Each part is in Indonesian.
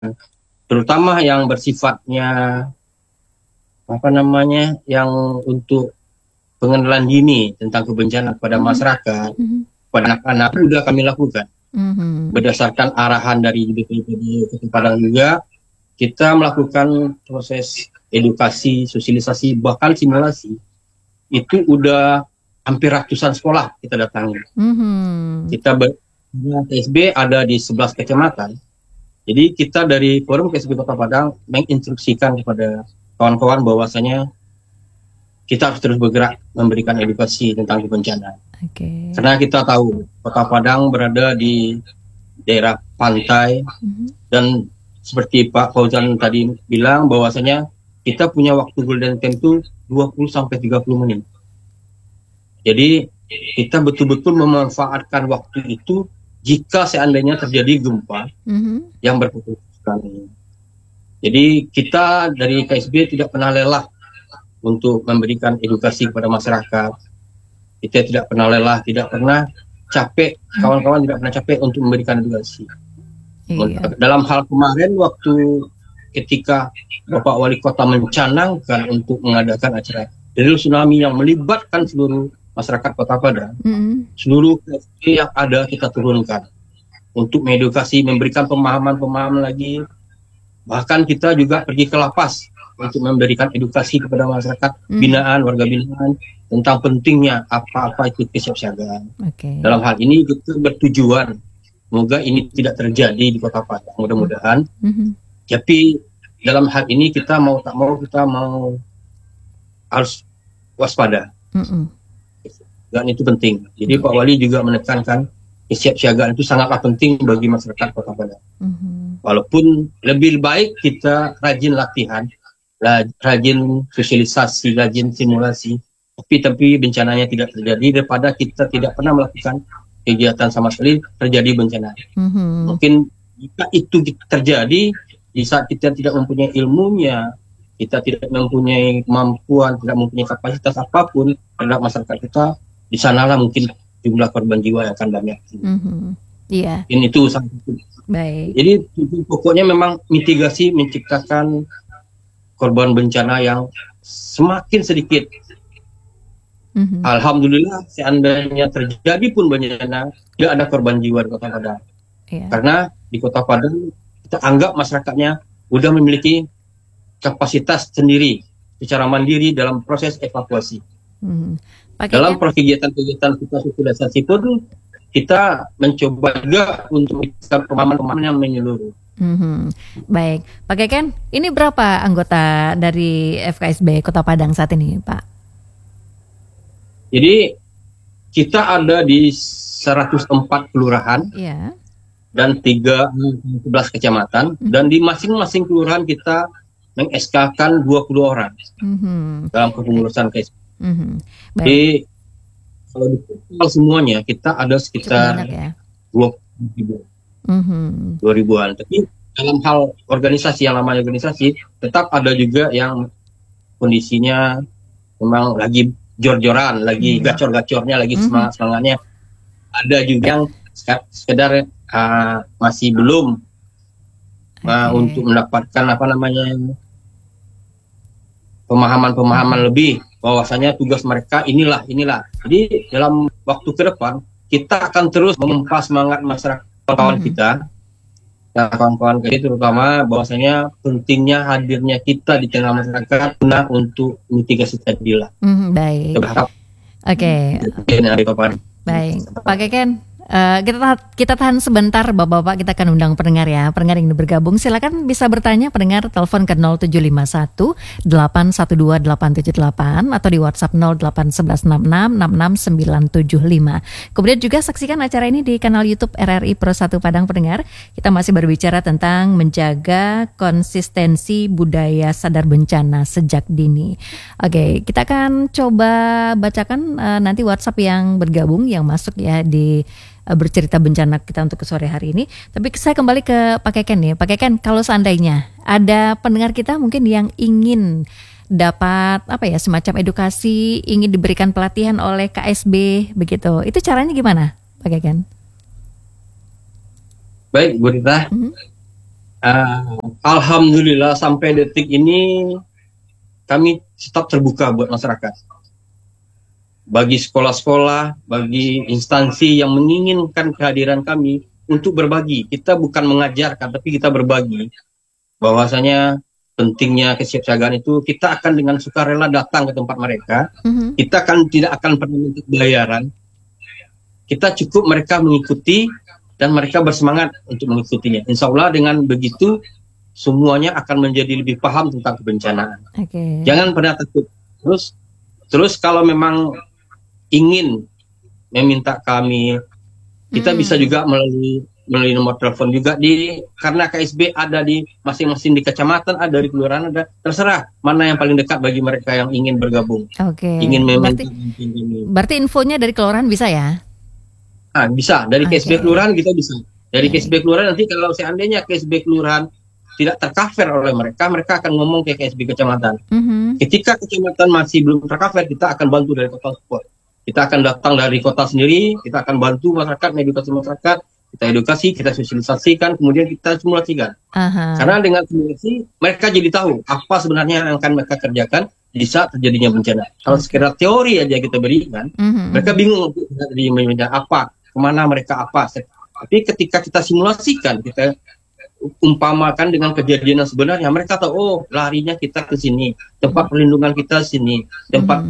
terutama yang bersifatnya yang untuk pengenalan dini tentang kebencanaan kepada masyarakat, Mhm. pada anak-anak sudah kami lakukan. Mhm. Berdasarkan arahan dari BPBD Kota Padang juga, kita melakukan proses edukasi, sosialisasi, bahkan simulasi. Itu udah hampir ratusan sekolah kita datangi. Mhm. Kita KSB ada di 11 kecamatan. Jadi kita dari Forum KSB Kota Padang menginstruksikan kepada kawan-kawan bahwasanya kita harus terus bergerak memberikan edukasi tentang bencana. Oke. Karena kita tahu Kota Padang berada di daerah pantai Mhm. dan seperti Pak Fauzan tadi bilang bahwasanya kita punya waktu golden time itu 20 sampai 30 menit. Jadi kita betul-betul memanfaatkan waktu itu jika seandainya terjadi gempa Mhm. yang berpotensi. Jadi kita dari KSB tidak pernah lelah untuk memberikan edukasi kepada masyarakat. Kita tidak pernah lelah, tidak pernah capek, kawan-kawan tidak pernah capek untuk memberikan edukasi. Iya. Dalam hal kemarin waktu ketika Bapak Wali Kota mencanangkan untuk mengadakan acara drill tsunami yang melibatkan seluruh masyarakat Kota Padang, Mhm. seluruh KSB yang ada kita turunkan untuk mengedukasi, memberikan pemahaman-pemahaman lagi. Bahkan kita juga pergi ke lapas untuk memberikan edukasi kepada masyarakat Mhm. binaan, warga binaan tentang pentingnya apa-apa itu kesiapsiagaan. Oke. Dalam hal ini kita bertujuan semoga ini tidak terjadi di Kota Padang, mudah-mudahan. Mhm. Tapi dalam hal ini kita mau tak mau kita mau harus waspada Mhm. dan itu penting. Jadi Pak Wali juga menekankan kesiapsiagaan itu sangatlah penting bagi masyarakat Kota Padang. Mhm. Walaupun lebih baik kita rajin latihan, rajin sosialisasi, rajin simulasi, tapi bencananya tidak terjadi daripada kita tidak pernah melakukan kegiatan sama sekali terjadi bencana. Mhm. Mungkin jika itu terjadi di saat kita tidak mempunyai ilmunya, kita tidak mempunyai kemampuan, tidak mempunyai kapasitas apapun terhadap masyarakat kita, di sanalah mungkin jumlah korban jiwa yang akan banyak. Mhm. Iya. Ini itu sangat penting. Baik. Jadi pokoknya memang mitigasi menciptakan korban bencana yang semakin sedikit. Mhm. Alhamdulillah seandainya terjadi pun bencana tidak ada korban jiwa di Kota Padang. Iya. Karena di Kota Padang kita anggap masyarakatnya sudah memiliki kapasitas sendiri secara mandiri dalam proses evakuasi. Mhm. Pak Dalam Keken? kegiatan-kegiatan kita sosialisasi pun kita mencoba juga untuk memberikan pemahaman-pemahaman yang menyeluruh. Mhm. Baik, Pak Keken, ini berapa anggota dari FKSB Kota Padang saat ini, Pak? Jadi kita ada di 104 kelurahan Iya. dan 11 kecamatan, dan di masing-masing kelurahan kita meng-SK-kan 20 orang Mhm. dalam kepengurusan KSB. Mhm. Jadi Baik, kalau di total semuanya kita ada cukup sekitar banyak ya. 20 Mhm. ribuan. Tapi dalam hal organisasi, yang namanya organisasi, tetap ada juga yang kondisinya memang lagi jor-joran, lagi Iya. gacor-gacornya, lagi Mhm. semangat-semangatnya. Ada juga yang sekedar masih belum untuk Oke. mendapatkan pemahaman-pemahaman Mhm. lebih bahwasanya tugas mereka inilah. Jadi dalam waktu ke depan kita akan terus memompa semangat masyarakat kawan Mhm. kita, ya, kawan-kawan kita terutama bahwasanya pentingnya hadirnya kita di tengah masyarakat guna untuk mitigasi tadi lah. Mhm. Baik. Kita berharap Oke. ini hari kapan. Baik, Pak Keken, kita tahan sebentar, Bapak-bapak, kita akan undang pendengar ya. Pendengar yang ingin bergabung, silakan bisa bertanya, pendengar telepon ke 0751 812 878 atau di WhatsApp 081166 66975. Kemudian juga saksikan acara ini di kanal YouTube RRI Pro 1 Padang. Pendengar, kita masih berbicara tentang menjaga konsistensi budaya sadar bencana sejak dini. Oke, kita akan coba bacakan nanti WhatsApp yang bergabung, yang masuk ya di bercerita bencana kita untuk ke sore hari ini. Tapi saya kembali ke Pak Keken nih. Pak Keken, kalau seandainya ada pendengar kita mungkin yang ingin dapat semacam edukasi, ingin diberikan pelatihan oleh KSB begitu, itu caranya gimana, Pak Keken? Baik, Bu Rita. Mhm. Alhamdulillah sampai detik ini kami tetap terbuka buat masyarakat. Bagi sekolah-sekolah, bagi instansi yang menginginkan kehadiran kami untuk berbagi. Kita bukan mengajarkan, tapi kita berbagi. Bahwasanya pentingnya kesiapsiagaan itu, kita akan dengan sukarela datang ke tempat mereka. Kita tidak akan pernah minta bayaran. Kita cukup mereka mengikuti dan mereka bersemangat untuk mengikutinya. Insya Allah dengan begitu semuanya akan menjadi lebih paham tentang kebencanaan. Jangan pernah takut. Terus kalau memang ingin meminta kami, kita bisa juga melalui nomor telepon juga karena KSB ada di masing-masing di kecamatan, ada di kelurahan, ada, terserah mana yang paling dekat bagi mereka yang ingin bergabung. Ingin meminta. Berarti infonya dari kelurahan bisa ya? Bisa, dari KSB kelurahan kita bisa. Dari KSB kelurahan nanti kalau seandainya KSB kelurahan tidak tercover oleh mereka akan ngomong ke KSB kecamatan. Ketika kecamatan masih belum tercover, kita akan bantu dari total support. Kita akan datang dari kota sendiri, kita akan bantu masyarakat, edukasi masyarakat, kita edukasi, kita sosialisasikan, kemudian kita simulasikan. Karena dengan simulasi, mereka jadi tahu apa sebenarnya yang akan mereka kerjakan di saat terjadinya bencana. Kalau sekedar teori aja kita berikan, mereka bingung untuk terjadinya bencana apa, kemana mereka apa. Tapi ketika kita simulasikan, kita umpamakan dengan kejadian yang sebenarnya, mereka tahu, oh larinya kita ke sini, tempat perlindungan kita sini, tempat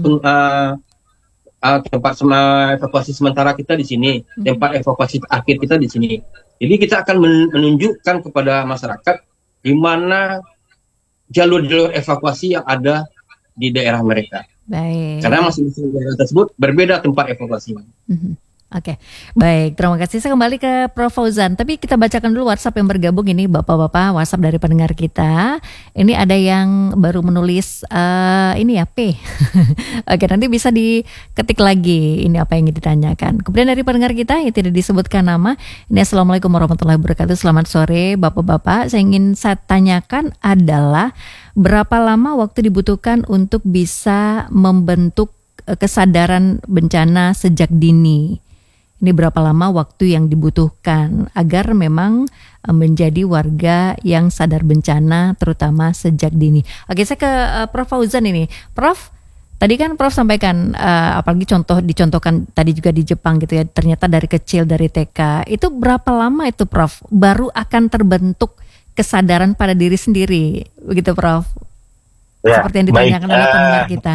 tempat evakuasi sementara kita di sini, tempat evakuasi akhir kita di sini. Jadi kita akan menunjukkan kepada masyarakat di mana jalur-jalur evakuasi yang ada di daerah mereka. Baik. Karena masing-masing daerah tersebut berbeda tempat evakuasinya. Oke, baik. Terima kasih. Saya kembali ke Prof. Fauzan. Tapi kita bacakan dulu WhatsApp yang bergabung ini, Bapak-bapak, WhatsApp dari pendengar kita. Ini ada yang baru menulis ini ya, P. Oke, nanti bisa diketik lagi ini apa yang ditanyakan. Kemudian dari pendengar kita yang tidak disebutkan nama, ini Assalamualaikum warahmatullahi wabarakatuh. Selamat sore, Bapak-bapak. Saya tanyakan adalah berapa lama waktu dibutuhkan untuk bisa membentuk kesadaran bencana sejak dini? Ini berapa lama waktu yang dibutuhkan agar memang menjadi warga yang sadar bencana terutama sejak dini. Oke, saya ke Prof. Fauzan ini. Prof, tadi kan Prof sampaikan apalagi dicontohkan tadi juga di Jepang gitu ya. Ternyata dari kecil dari TK. Itu berapa lama itu Prof baru akan terbentuk kesadaran pada diri sendiri begitu Prof? Ya, seperti yang ditanyakan oleh pendengar kita.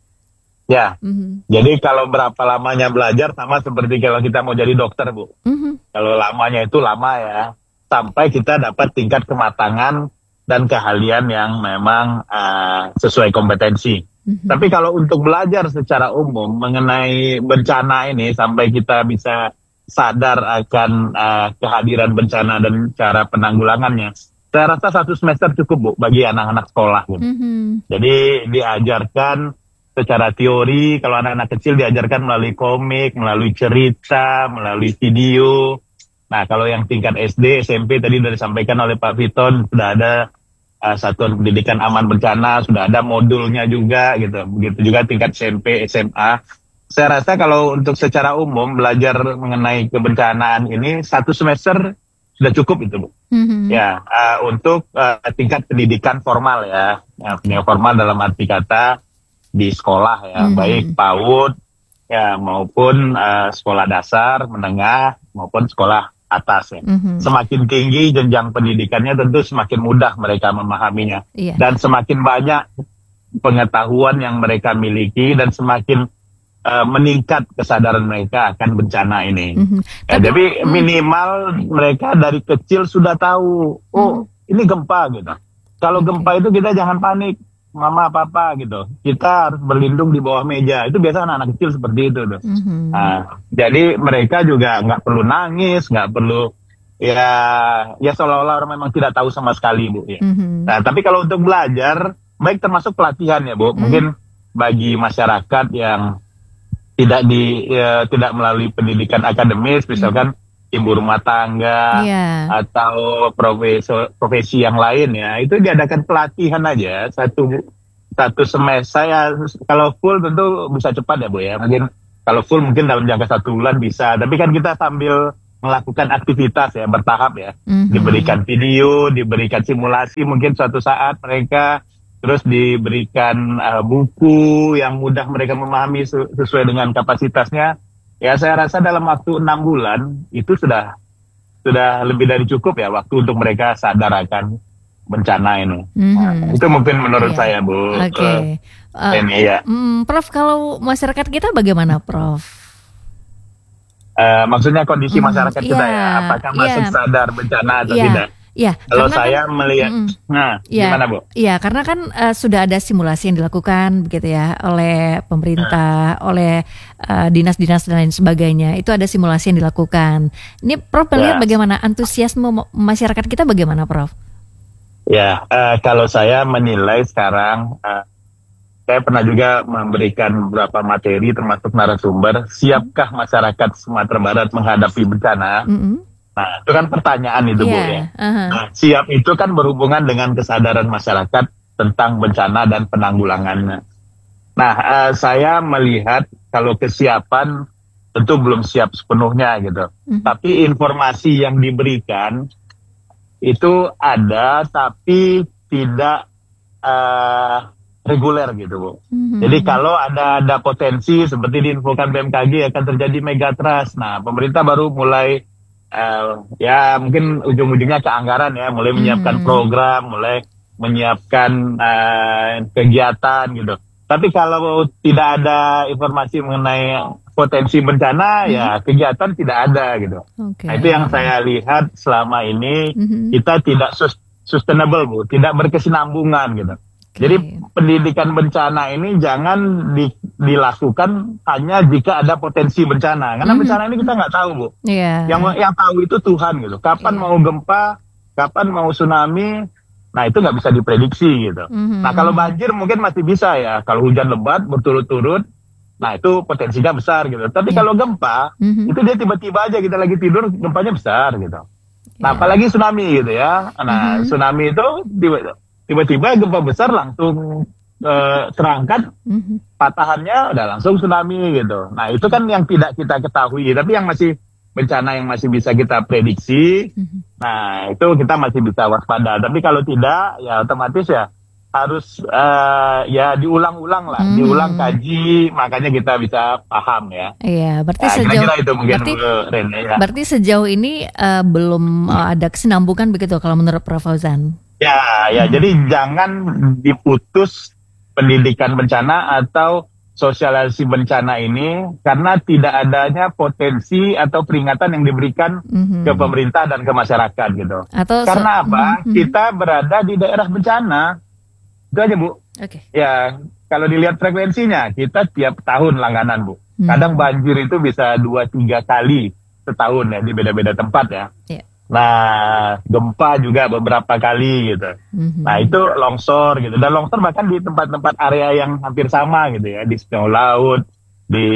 Ya, jadi kalau berapa lamanya belajar sama seperti kalau kita mau jadi dokter, Bu. Kalau lamanya itu lama ya, sampai kita dapat tingkat kematangan dan keahlian yang memang sesuai kompetensi. Tapi kalau untuk belajar secara umum mengenai bencana ini sampai kita bisa sadar akan kehadiran bencana dan cara penanggulangannya, saya rasa 1 semester cukup, Bu, bagi anak-anak sekolah. Bu. Jadi diajarkan secara teori, kalau anak-anak kecil diajarkan melalui komik, melalui cerita, melalui video. Nah, kalau yang tingkat SD, SMP tadi sudah disampaikan oleh Pak Viton, sudah ada satuan pendidikan aman bencana, sudah ada modulnya juga gitu. Begitu juga tingkat SMP, SMA. Saya rasa kalau untuk secara umum belajar mengenai kebencanaan ini 1 semester sudah cukup itu, Bu. Ya, untuk tingkat pendidikan formal ya. Pendidikan formal dalam arti kata di sekolah ya, baik PAUD ya maupun sekolah dasar, menengah maupun sekolah atas ya. Semakin tinggi jenjang pendidikannya tentu semakin mudah mereka memahaminya. Dan semakin banyak pengetahuan yang mereka miliki dan semakin meningkat kesadaran mereka akan bencana ini. Ya, jadi minimal mereka dari kecil sudah tahu, oh ini gempa gitu. Kalau gempa itu kita jangan panik. Mama, papa gitu. Kita harus berlindung di bawah meja. Itu biasa anak-anak kecil seperti itu tuh. Nah, jadi mereka juga nggak perlu nangis, nggak perlu ya seolah-olah orang memang tidak tahu sama sekali, Bu. Ya. Nah, tapi kalau untuk belajar, baik termasuk pelatihan ya, Bu. Mungkin bagi masyarakat yang tidak melalui pendidikan akademis, misalkan ibu rumah tangga atau profesi yang lain ya, itu diadakan pelatihan aja satu semester. Saya kalau full tentu bisa cepat ya, Bu ya. Mungkin kalau full mungkin dalam jangka 1 bulan bisa, tapi kan kita sambil melakukan aktivitas ya bertahap ya. Diberikan video, diberikan simulasi mungkin suatu saat mereka, terus diberikan buku yang mudah mereka memahami sesuai dengan kapasitasnya. Ya saya rasa dalam waktu 6 bulan itu sudah lebih dari cukup ya waktu untuk mereka sadar akan bencana ini. Nah, itu mungkin menurut saya Bu. Oke. Ini ya. Prof, kalau masyarakat kita bagaimana Prof? Maksudnya kondisi masyarakat kita ya, apakah masih sadar bencana atau tidak? Iya. Kalau saya melihat, gimana Bu? Iya, karena kan sudah ada simulasi yang dilakukan begitu ya oleh pemerintah, oleh dinas-dinas dan lain sebagainya. Itu ada simulasi yang dilakukan. Ini Prof melihat bagaimana antusiasme masyarakat kita bagaimana Prof? Ya, kalau saya menilai sekarang. Saya pernah juga memberikan beberapa materi termasuk narasumber, siapkah masyarakat Sumatera Barat menghadapi bencana? Nah, itu kan pertanyaan itu Bu ya. Nah, siap itu kan berhubungan dengan kesadaran masyarakat tentang bencana dan penanggulangannya. Nah, saya melihat kalau kesiapan tentu belum siap sepenuhnya gitu. Tapi informasi yang diberikan itu ada tapi tidak reguler gitu Bu. Jadi kalau ada potensi seperti diinfokan BMKG akan terjadi megatrust. Nah, pemerintah baru mulai ya mungkin ujung-ujungnya ke anggaran ya, mulai menyiapkan program, mulai menyiapkan kegiatan gitu. Tapi kalau tidak ada informasi mengenai potensi bencana ya kegiatan tidak ada gitu. Nah, itu yang saya lihat selama ini kita tidak sustainable Bu, tidak berkesinambungan gitu. Jadi pendidikan bencana ini jangan dilakukan hanya jika ada potensi bencana, karena bencana ini kita nggak tahu Bu. Yang tahu itu Tuhan gitu. Kapan mau gempa, kapan mau tsunami, nah itu nggak bisa diprediksi gitu. Nah kalau banjir mungkin masih bisa ya, kalau hujan lebat berturut-turut, nah itu potensinya besar gitu. Tapi kalau gempa, itu dia tiba-tiba aja kita lagi tidur gempanya besar gitu. Nah apalagi tsunami gitu ya. Nah tsunami itu tiba-tiba gempa besar langsung terangkat, patahannya udah langsung tsunami gitu. Nah itu kan yang tidak kita ketahui, tapi yang masih bencana yang masih bisa kita prediksi, nah itu kita masih bisa waspada. Tapi kalau tidak, ya otomatis ya harus ya diulang-ulang lah, diulang kaji, makanya kita bisa paham ya. Iya, berarti kira-kira itu mungkin Rene, ya. Berarti sejauh ini belum ada kesinambungan begitu kalau menurut Prof Fauzan? Ya, jadi jangan diputus pendidikan bencana atau sosialisasi bencana ini karena tidak adanya potensi atau peringatan yang diberikan ke pemerintah dan ke masyarakat gitu. Karena apa? Kita berada di daerah bencana. Itu aja Bu. Ya, kalau dilihat frekuensinya, kita tiap tahun langganan Bu. Kadang banjir itu bisa 2-3 kali setahun ya di beda-beda tempat ya. Nah, gempa juga beberapa kali gitu. Nah, itu longsor gitu. Dan longsor bahkan di tempat-tempat area yang hampir sama gitu ya. Di Senyawa Laut, di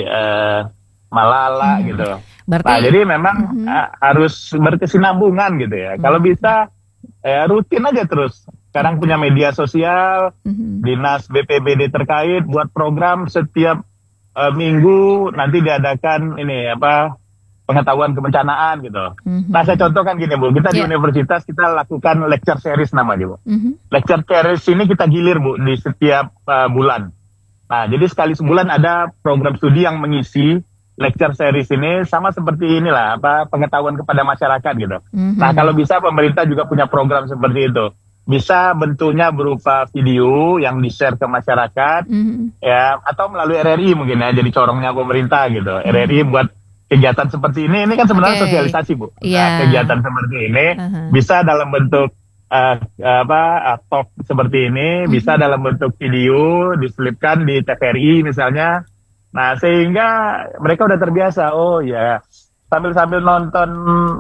Malala gitu. Nah, jadi memang harus berkesinambungan gitu ya. Kalau bisa rutin aja terus. Sekarang punya media sosial, dinas BPBD terkait buat program setiap minggu nanti diadakan ini pengetahuan kebencanaan gitu. Nah saya contohkan gini Bu, kita di universitas kita lakukan lecture series namanya Bu. Lecture series ini kita gilir Bu di setiap bulan. Nah jadi sekali sebulan ada program studi yang mengisi lecture series ini sama seperti inilah pengetahuan kepada masyarakat gitu. Nah kalau bisa pemerintah juga punya program seperti itu. Bisa bentuknya berupa video yang di-share ke masyarakat ya atau melalui RRI mungkin ya jadi corongnya pemerintah gitu. RRI buat kegiatan seperti ini kan sebenarnya sosialisasi Bu. Nah, kegiatan seperti ini bisa dalam bentuk talk seperti ini, bisa dalam bentuk video diselipkan di TVRI misalnya. Nah sehingga mereka udah terbiasa. Oh ya sambil nonton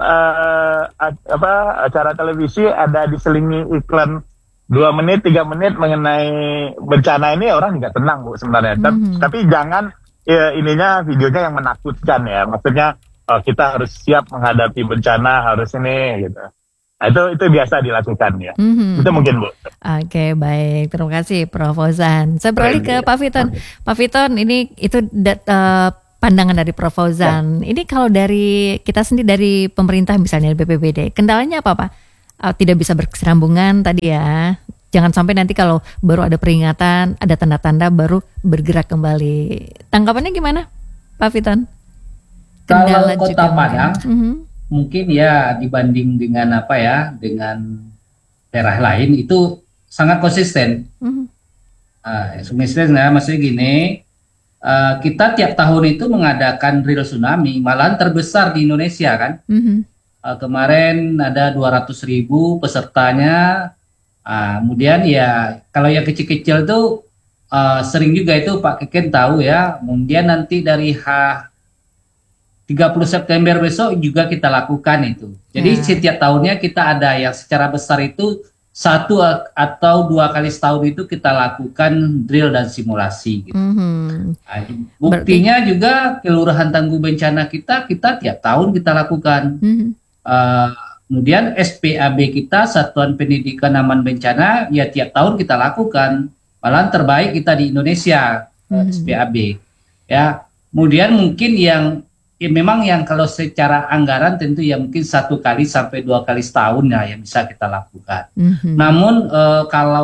acara televisi ada diselingi iklan 2 menit 3 menit mengenai bencana ini, orang juga tenang Bu sebenarnya. Tapi jangan ininya videonya yang menakutkan ya, maksudnya kita harus siap menghadapi bencana, harus ini gitu. Nah, itu biasa dilakukan ya. Itu mungkin Bu. Oke, baik, terima kasih Prof Fauzan. Saya beralih ke Pak Fiton. Pak Fiton, ini itu pandangan dari Prof. Fauzan. Ini kalau dari kita sendiri dari pemerintah misalnya BPBD, kendalanya apa Pak? Tidak bisa berkesinambungan tadi ya. Jangan sampai nanti kalau baru ada peringatan, ada tanda-tanda baru bergerak kembali. Tanggapannya gimana Pak Fiton? Kalau Kota Padang mungkin ya dibanding dengan dengan daerah lain itu sangat konsisten. Konsisten ya, maksudnya gini. Kita tiap tahun itu mengadakan drill tsunami, malahan terbesar di Indonesia kan. Kemarin ada 200.000 pesertanya. Kemudian ya kalau yang kecil-kecil tuh sering juga itu Pak Keken tahu ya. Kemudian nanti dari 30 September besok juga kita lakukan itu. Jadi setiap tahunnya kita ada yang secara besar itu 1 atau 2 kali setahun itu kita lakukan drill dan simulasi gitu. Buktinya juga Kelurahan Tangguh Bencana kita tiap tahun kita lakukan. Kemudian SPAB kita, Satuan Pendidikan Aman Bencana, ya tiap tahun kita lakukan. Malahan terbaik kita di Indonesia, SPAB. Ya, kemudian mungkin memang yang kalau secara anggaran tentu ya mungkin 1 kali sampai 2 kali setahun ya yang bisa kita lakukan. Namun kalau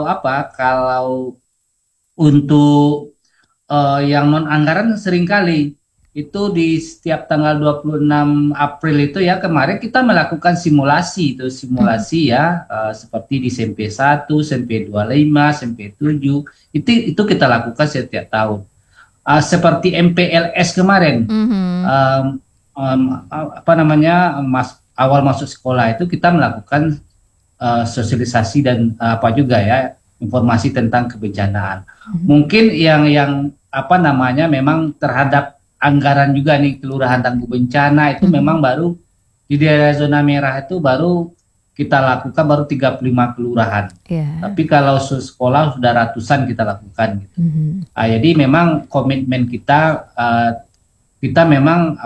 untuk yang non anggaran seringkali itu di setiap tanggal 26 April itu ya kemarin kita melakukan simulasi ya seperti di SMP 1, SMP 25, SMP 7 itu kita lakukan setiap tahun. Seperti MPLS kemarin, awal masuk sekolah itu kita melakukan sosialisasi dan informasi tentang kebencanaan. Mungkin yang memang terhadap anggaran juga nih Kelurahan Tangguh Bencana itu memang baru di daerah zona merah itu baru kita lakukan baru 35 kelurahan. Tapi kalau sekolah sudah ratusan kita lakukan gitu. Jadi memang komitmen kita memang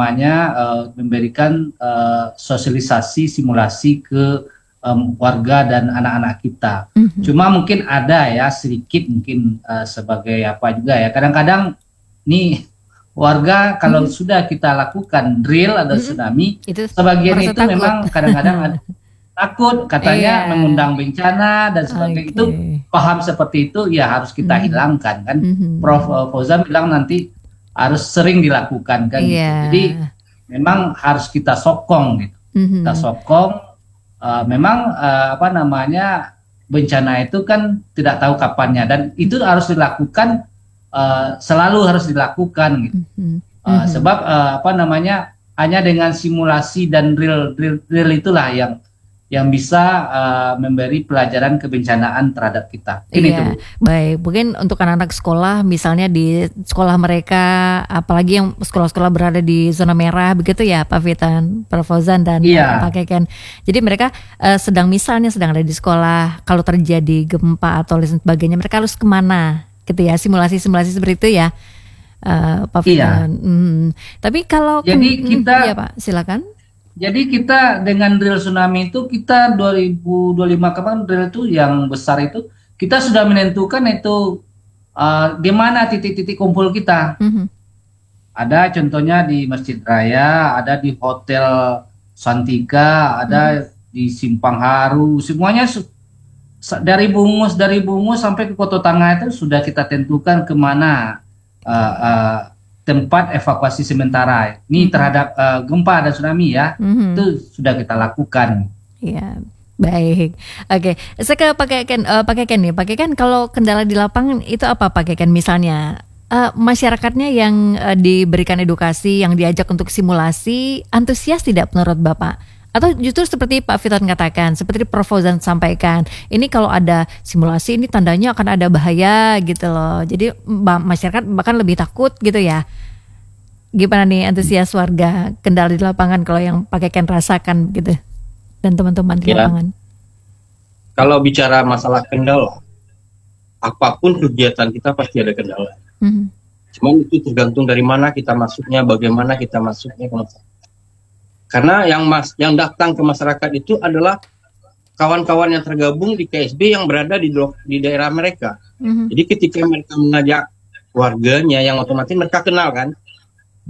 memberikan sosialisasi simulasi ke warga dan anak-anak kita. Cuma mungkin ada ya sedikit mungkin sebagai juga ya. Kadang-kadang nih warga kalau sudah kita lakukan drill atau tsunami, sebagian itu takut. Memang kadang-kadang takut katanya mengundang bencana dan sebagainya. Itu paham seperti itu ya harus kita hilangkan kan. Prof. Fauzan bilang nanti harus sering dilakukan kan gitu. Jadi memang harus kita sokong gitu. Kita sokong memang bencana itu kan tidak tahu kapannya dan itu harus dilakukan selalu harus dilakukan gitu. Sebab hanya dengan simulasi dan drill itulah yang bisa memberi pelajaran kebencanaan terhadap kita. Itu. Baik. Mungkin untuk anak-anak sekolah, misalnya di sekolah mereka, apalagi yang sekolah-sekolah berada di zona merah, begitu ya Pak Fiton, Prof. Fauzan dan Pak Keken. Jadi mereka sedang ada di sekolah, kalau terjadi gempa atau lain sebagainya, mereka harus kemana? Gitu ya, simulasi-simulasi seperti itu ya, Pak Fiton. Tapi kalau jadi kita, Pak, silakan. Jadi kita dengan drill tsunami itu kita 2025 kemarin drill itu yang besar itu kita sudah menentukan itu di mana titik-titik kumpul kita. Ada contohnya di Masjid Raya, ada di Hotel Santika, ada di Simpang Haru, semuanya dari Bungus sampai ke Kota Tangah itu sudah kita tentukan kemana tempat evakuasi sementara ini terhadap gempa dan tsunami ya, itu sudah kita lakukan. Iya, baik. Oke, saya ke Pak Keken nih. Pak Keken, kalau kendala di lapangan itu apa Pak Keken? Misalnya masyarakatnya yang diberikan edukasi, yang diajak untuk simulasi, antusias tidak menurut Bapak? Atau justru seperti Pak Fiton katakan, seperti Prof. Fauzan sampaikan, ini kalau ada simulasi ini tandanya akan ada bahaya gitu loh. Jadi masyarakat bahkan lebih takut gitu ya. Gimana nih antusias warga kendala di lapangan kalau yang Pak Keken rasakan gitu dan teman-teman di lapangan? Kalau bicara masalah kendala, apapun kegiatan kita pasti ada kendala. Cuman itu tergantung dari mana kita masuknya, bagaimana kita masuknya ke masyarakat. Karena yang datang ke masyarakat itu adalah kawan-kawan yang tergabung di KSB yang berada di daerah mereka. Jadi ketika mereka mengajak warganya yang otomatis mereka kenal kan.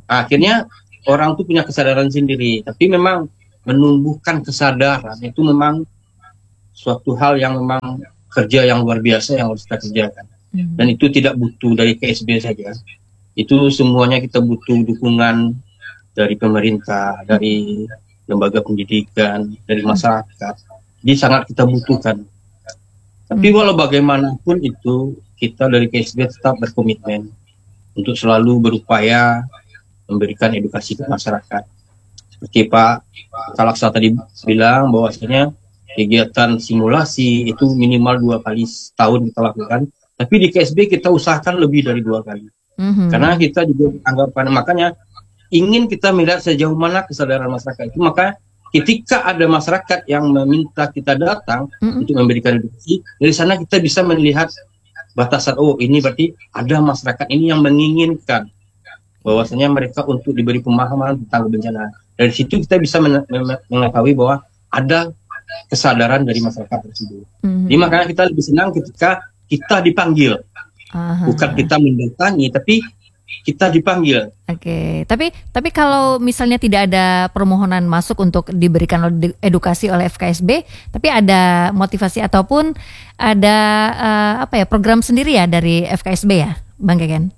Akhirnya orang tuh punya kesadaran sendiri, tapi memang menumbuhkan kesadaran itu memang suatu hal yang memang kerja yang luar biasa yang harus kita kerjakan. Dan itu tidak butuh dari KSB saja. Itu semuanya kita butuh dukungan dari pemerintah, dari lembaga pendidikan, dari masyarakat. Jadi sangat kita butuhkan. Tapi walau bagaimanapun itu, kita dari KSB tetap berkomitmen untuk selalu berupaya memberikan edukasi ke masyarakat. Seperti Pak Kalaksa tadi bilang bahwasanya kegiatan simulasi itu minimal 2 kali setahun kita lakukan. Tapi di KSB kita usahakan lebih dari 2 kali. Karena kita juga anggapan, makanya ingin kita melihat sejauh mana kesadaran masyarakat itu. Maka ketika ada masyarakat yang meminta kita datang untuk memberikan edukasi, dari sana kita bisa melihat batasan, oh ini berarti ada masyarakat ini yang menginginkan bahwasanya mereka untuk diberi pemahaman tentang bencana. Dari situ kita bisa mengetahui bahwa ada kesadaran dari masyarakat tersebut. Jadi makanya kita lebih senang ketika kita dipanggil, bukan kita mendatangi, tapi kita dipanggil. Oke, tapi kalau misalnya tidak ada permohonan masuk untuk diberikan edukasi oleh FKSB, tapi ada motivasi ataupun ada program sendiri ya dari FKSB ya, Bang Keken?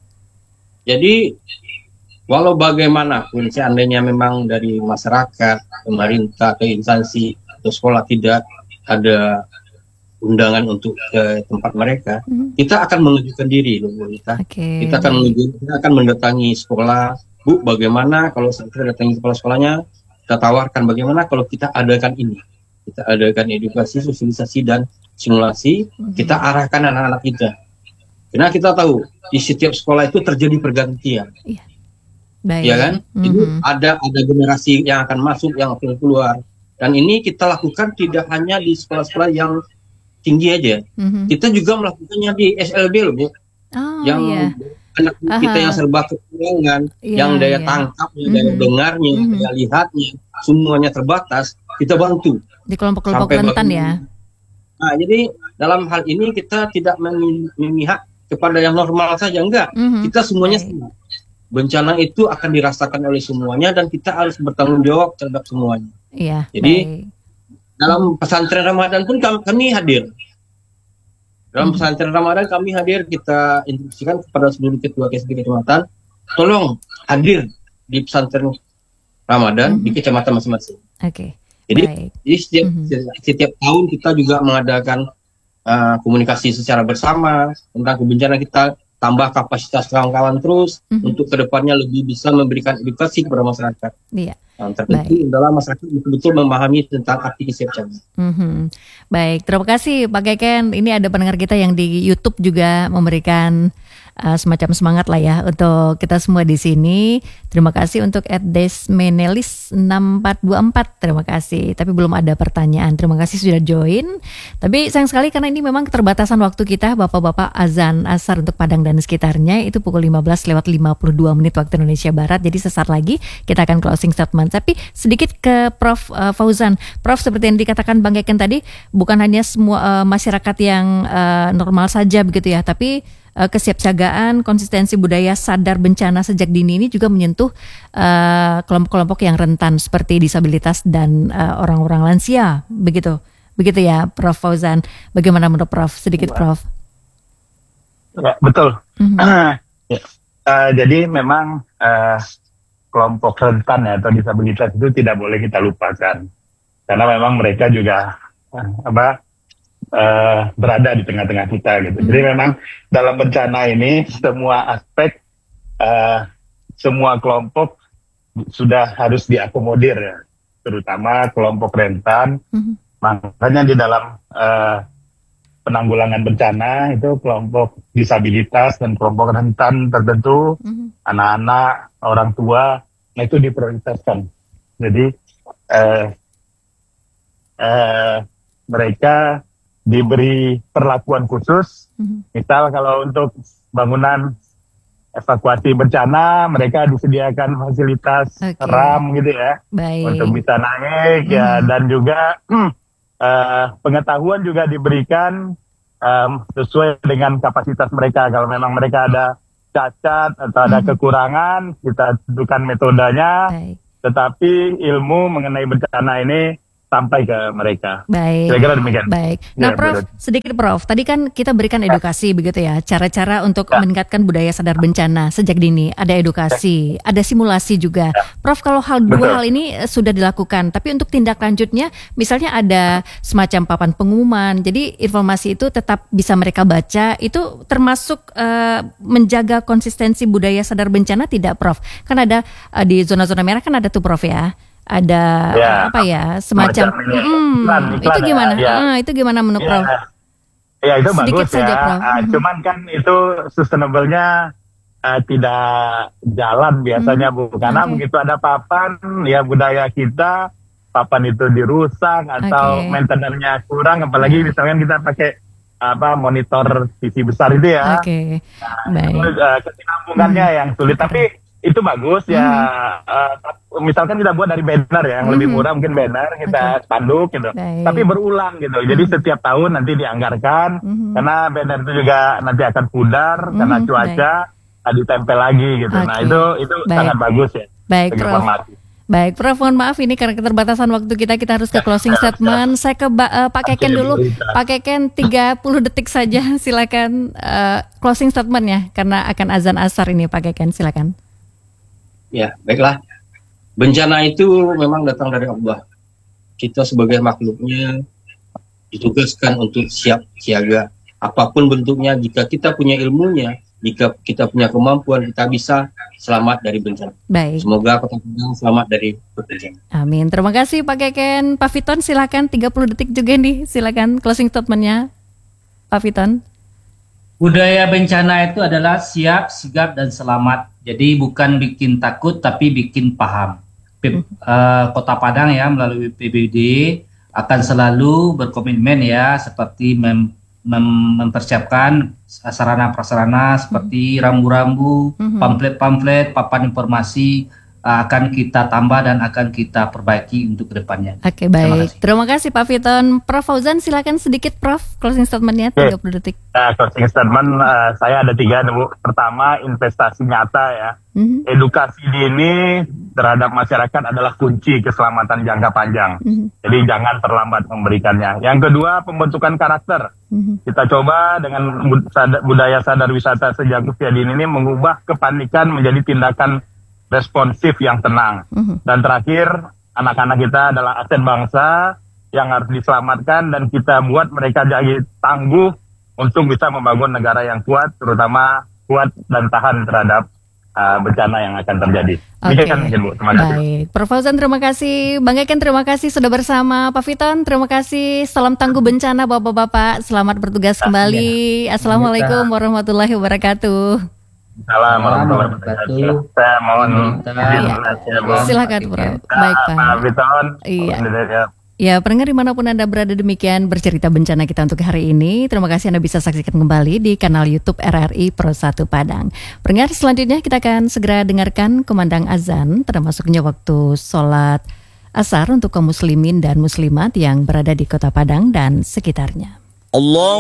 Jadi walau bagaimanapun seandainya memang dari masyarakat, pemerintah, atau instansi atau sekolah tidak ada undangan untuk ke tempat mereka, kita akan mengajukan diri loh Bu Lita. Kita akan mendatangi sekolah, Bu, bagaimana kalau kita datangi kepala sekolahnya, kita tawarkan bagaimana kalau kita adakan ini. Kita adakan edukasi, sosialisasi dan simulasi, kita arahkan anak-anak kita. Karena kita tahu di setiap sekolah itu terjadi pergantian. Ya kan? Jadi ada generasi yang akan masuk, yang akan keluar. Dan ini kita lakukan tidak hanya di sekolah-sekolah yang tinggi aja, kita juga melakukannya di SLB loh Bu, anak kita yang serba kekurangan, yang daya tangkapnya, daya dengarnya, daya lihatnya, semuanya terbatas, kita bantu di kelompok-kelompok rentan ya. Nah, jadi dalam hal ini kita tidak memihak kepada yang normal saja, enggak, kita semuanya sama. Bencana itu akan dirasakan oleh semuanya dan kita harus bertanggung jawab terhadap semuanya. Jadi dalam pesantren Ramadan pun kami hadir. Dalam pesantren Ramadan kami hadir, kita instruksikan kepada seluruh ketua KSB kecamatan, tolong hadir di pesantren Ramadan di kecamatan masing-masing. Jadi setiap tahun kita juga mengadakan komunikasi secara bersama tentang kebencanaan, kita tambah kapasitas kawan-kawan terus untuk kedepannya lebih bisa memberikan edukasi kepada masyarakat. Yang terpenting adalah masyarakat betul-betul memahami tentang arti kesiapsiagaan. Baik, terima kasih Pak Keken. Ini ada pendengar kita yang di YouTube juga memberikan semacam semangat lah ya untuk kita semua di sini. Terima kasih untuk @desmenelis6424. Terima kasih. Tapi belum ada pertanyaan. Terima kasih sudah join. Tapi sayang sekali karena ini memang keterbatasan waktu kita, Bapak-bapak, azan asar untuk Padang dan sekitarnya itu pukul 15:52 waktu Indonesia Barat. Jadi sesaat lagi kita akan closing statement. Tapi sedikit ke Prof. Fauzan. Prof, seperti yang dikatakan Bang Keken tadi, bukan hanya semua masyarakat yang normal saja begitu ya, tapi kesiapsiagaan, konsistensi budaya sadar bencana sejak dini ini juga menyentuh kelompok-kelompok yang rentan seperti disabilitas dan orang-orang lansia, begitu ya Prof. Fauzan. Bagaimana menurut Prof? Sedikit Prof. Ya, betul. Jadi memang kelompok rentan ya, atau disabilitas itu tidak boleh kita lupakan, karena memang mereka juga berada di tengah-tengah kita gitu. Jadi memang dalam bencana ini semua aspek, semua kelompok sudah harus diakomodir ya, terutama kelompok rentan. Makanya di dalam penanggulangan bencana itu kelompok disabilitas dan kelompok rentan tertentu, anak-anak, orang tua, nah itu diprioritaskan. Jadi mereka diberi perlakuan khusus. Misal kalau untuk bangunan evakuasi bencana, mereka disediakan fasilitas ram gitu ya, untuk bisa naik ya, dan juga pengetahuan juga diberikan sesuai dengan kapasitas mereka. Kalau memang mereka ada cacat atau ada kekurangan, kita tentukan metodenya. Baik. Tetapi ilmu mengenai bencana ini sampai ke mereka. Baik. Kira-kira demikian. Baik. Nah, Ya, Prof, betul. sedikit Prof. Tadi kan kita berikan edukasi begitu ya, cara-cara untuk meningkatkan budaya sadar bencana sejak dini. Ada edukasi, ada simulasi juga. Prof, kalau dua hal ini sudah dilakukan, tapi untuk tindak lanjutnya, misalnya ada semacam papan pengumuman, jadi informasi itu tetap bisa mereka baca. Itu termasuk menjaga konsistensi budaya sadar bencana tidak, Prof? Kan ada di zona-zona merah kan ada tuh, Prof ya. Ada semacam iklan, itu gimana? Itu gimana menurut Prof? Ya itu sedikit bagus saja, ya. Prof. Cuman kan itu sustainable-nya tidak jalan biasanya Bu. Karena begitu ada papan, ya budaya kita, papan itu dirusak atau maintenance-nya kurang. Apalagi misalkan kita pakai monitor TV besar itu ya. Baik. Kesinambungannya yang sulit. Tapi itu bagus ya. Misalkan kita buat dari banner ya, yang lebih murah mungkin banner kita spanduk gitu. Tapi berulang gitu. Jadi setiap tahun nanti dianggarkan karena banner itu juga nanti akan pudar karena cuaca, ditempel lagi gitu. Nah itu sangat bagus ya. Baik, Prof. Baik, Prof, mohon maaf ini karena keterbatasan waktu kita harus ke closing statement. Saya ke Pak Keken dulu. Pak Keken 30 detik saja, silakan closing statementnya karena akan azan asar ini, Pak Keken, silakan. Ya, baiklah. Bencana itu memang datang dari Allah. Kita sebagai makhluknya ditugaskan untuk siap siaga. Apapun bentuknya, jika kita punya ilmunya, jika kita punya kemampuan, kita bisa selamat dari bencana. Baik. Semoga Kota Padang selamat dari bencana. Amin. Terima kasih Pak Keken. Pak Fiton silakan 30 detik juga nih. Silakan closing statementnya, Pak Fiton. Budaya bencana itu adalah siap, sigap, dan selamat. Jadi bukan bikin takut, tapi bikin paham. Kota Padang ya melalui PBD akan selalu berkomitmen ya seperti mempersiapkan sarana-prasarana seperti rambu-rambu, pamflet-pamflet, papan informasi akan kita tambah dan akan kita perbaiki untuk kedepannya. Oke, baik. Terima kasih Pak Fiton. Prof Fauzan silakan sedikit Prof closing statementnya 30 detik. Closing statement saya ada 3 Bu. Pertama, investasi nyata ya. Edukasi dini terhadap masyarakat adalah kunci keselamatan jangka panjang. Jadi jangan terlambat memberikannya. Yang kedua, pembentukan karakter. Kita coba dengan budaya sadar wisata sejak usia dini ini mengubah kepanikan menjadi tindakan responsif yang tenang. Dan terakhir, anak-anak kita adalah aset bangsa yang harus diselamatkan dan kita buat mereka jadi tangguh untuk bisa membangun negara yang kuat, terutama kuat dan tahan terhadap bencana yang akan terjadi. Bu. Terima kasih. Baik, Prof Fauzan terima kasih, Bang Eken terima kasih sudah bersama, Pak Fiton terima kasih. Salam tangguh bencana Bapak-bapak, selamat bertugas kembali. Assalamualaikum warahmatullahi wabarakatuh. Salam warahmatullahi wabarakatuh. Saya mohon silakan Prof. Baik Pak Fiton. Iya. Ya, pendengar dimanapun Anda berada demikian bercerita bencana kita untuk hari ini. Terima kasih Anda bisa saksikan kembali di kanal YouTube RRI Pro 1 Padang. Pendengar selanjutnya kita akan segera dengarkan kumandang azan, termasuknya waktu sholat asar untuk kaum muslimin dan muslimat yang berada di Kota Padang dan sekitarnya. Allah